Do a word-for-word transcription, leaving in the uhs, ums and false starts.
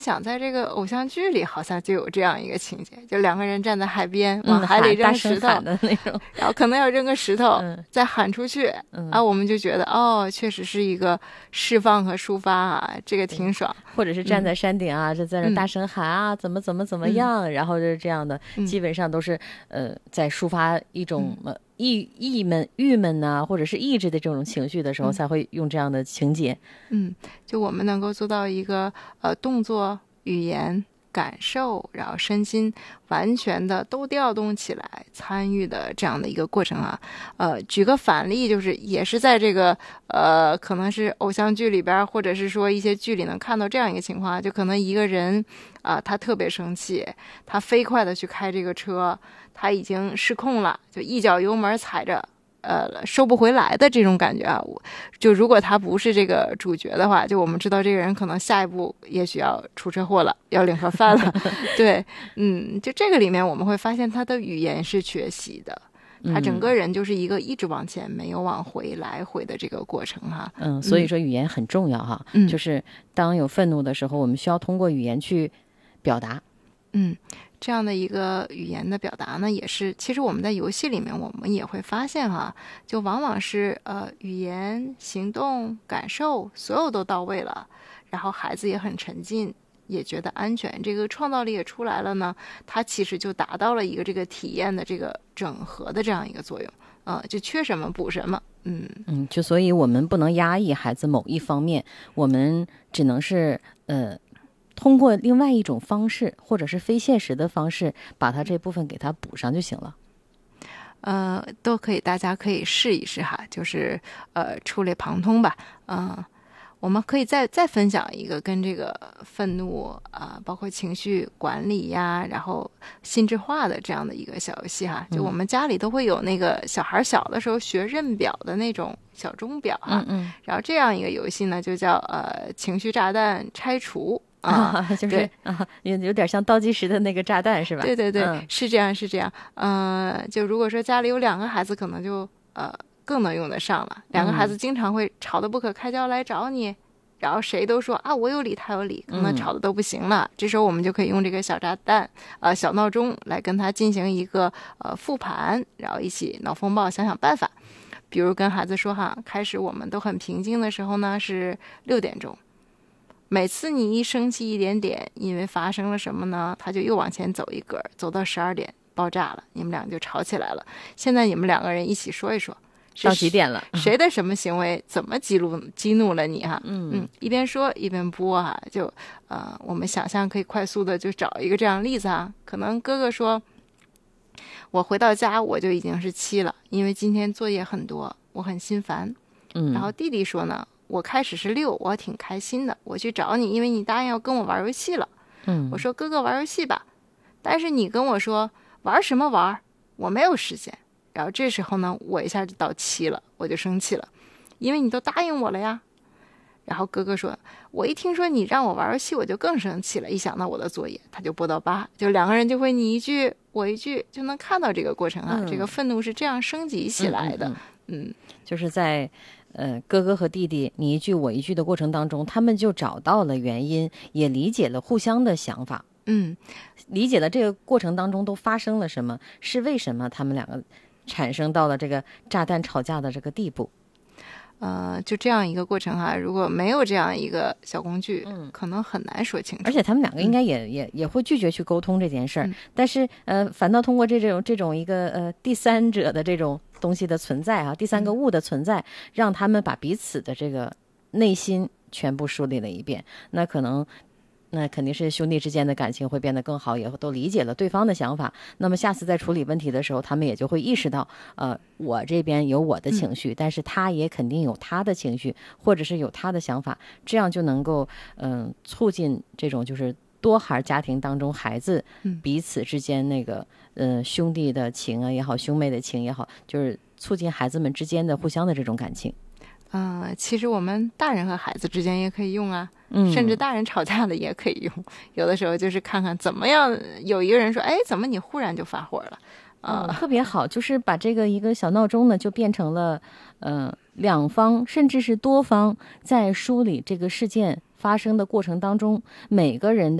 想在这个偶像剧里好像就有这样一个情节，就两个人站在海边往海里扔石头、 嗯、的那种， 然后可能要扔个石头、 嗯、 再喊出去、 嗯、 啊，我们就觉得哦，确实是一个释放和抒发啊，这个挺爽。 或者是站在山顶啊，就、嗯、在那大声喊啊、嗯，怎么怎么怎么样、嗯，然后就是这样的， 嗯、 基本上都是呃在抒发一种呃。嗯郁郁闷、郁闷呐，或者是抑制的这种情绪的时候， 嗯、 才会用这样的情节。 嗯，就我们能够做到一个呃动作、语言、感受，然后身心完全的都调动起来参与的这样的一个过程啊。呃，举个反例，就是也是在这个呃可能是偶像剧里边，或者是说一些剧里能看到这样一个情况，就可能一个人啊、呃，他特别生气，他飞快的去开这个车。他已经失控了，就一脚油门踩着，呃，收不回来的这种感觉啊。就如果他不是这个主角的话，就我们知道这个人可能下一步也许要出车祸了，要领盒饭了。对，嗯，就这个里面我们会发现他的语言是缺席的，他整个人就是一个一直往前没有往回来回的这个过程哈。 嗯，所以说语言很重要哈。 嗯， 就是当有愤怒的时候，我们需要通过语言去表达。 嗯。这样的一个语言的表达呢，也是其实我们在游戏里面我们也会发现哈，就往往是呃语言、行动、感受所有都到位了，然后孩子也很沉浸，也觉得安全，这个创造力也出来了呢，它其实就达到了一个这个体验的这个整合的这样一个作用，呃，就缺什么补什么。嗯嗯，就所以我们不能压抑孩子某一方面，我们只能是呃。通过另外一种方式，或者是非现实的方式，把它这部分给它补上就行了。 呃，都可以，大家可以试一试哈，就是呃触类旁通吧。嗯、呃，我们可以再再分享一个跟这个愤怒啊、呃，包括情绪管理呀，然后心智化的这样的一个小游戏哈。就我们家里都会有那个小孩小的时候学认表的那种小钟表哈。 嗯嗯。 然后这样一个游戏呢，就叫呃情绪炸弹拆除。 啊，就是啊，有有点像倒计时的那个炸弹是吧？ 对对对， 嗯、 是这样是这样。呃，就如果说家里有两个孩子，可能就呃更能用得上了。两个孩子经常会吵得不可开交来找你，嗯、然后谁都说啊我有理他有理，可能吵得都不行了。嗯、这时候我们就可以用这个小炸弹呃小闹钟来跟他进行一个呃复盘，然后一起脑风暴想想办法。比如跟孩子说哈，开始我们都很平静的时候呢是六点钟。每次你一生气一点点，因为发生了什么呢？他就又往前走一格，走到十二点爆炸了，你们俩就吵起来了。现在你们两个人一起说一说， 到几点了？ 谁的什么行为怎么激怒激怒了你哈？ 嗯嗯，一边说一边播哈，就呃，我们想象可以快速的就找一个这样的例子啊。可能哥哥说，我回到家我就已经是七了，因为今天作业很多，我很心烦。 嗯， 然后弟弟说呢，我开始是六，我挺开心的，我去找你，因为你答应要跟我玩游戏了。 嗯， 我说哥哥玩游戏吧，但是你跟我说玩什么玩，我没有时间。然后这时候呢，我一下就到七了，我就生气了，因为你都答应我了呀。然后哥哥说，我一听说你让我玩游戏，我就更生气了，一想到我的作业，他就拨到八，就两个人就会你一句我一句，就能看到这个过程啊，嗯、这个愤怒是这样升级起来的。嗯，嗯嗯就是在呃哥哥和弟弟你一句我一句的过程当中，他们就找到了原因，也理解了互相的想法。 嗯， 理解了这个过程当中都发生了什么，是为什么他们两个产生到了这个炸弹吵架的这个地步。 呃，就这样一个过程哈，如果没有这样一个小工具， 嗯， 可能很难说清楚。 而且他们两个应该也、嗯、也也会拒绝去沟通这件事儿、嗯，但是呃，反倒通过这种这种一个呃第三者的这种东西的存在啊，第三个物的存在，嗯、让他们把彼此的这个内心全部梳理了一遍，那可能。那肯定是兄弟之间的感情会变得更好，也都理解了对方的想法。那么下次在处理问题的时候，他们也就会意识到，呃，我这边有我的情绪，嗯、但是他也肯定有他的情绪，或者是有他的想法，这样就能够，嗯、呃，促进这种就是多孩家庭当中孩子彼此之间那个，呃，兄弟的情啊也好，兄妹的情也好，就是促进孩子们之间的互相的这种感情。 嗯、呃，其实我们大人和孩子之间也可以用啊。 嗯， 甚至大人吵架了也可以用，有的时候就是看看怎么样，有一个人说，哎，怎么你忽然就发火了？啊、 呃，特别好，就是把这个一个小闹钟呢，就变成了，呃，两方甚至是多方在梳理这个事件发生的过程当中，每个人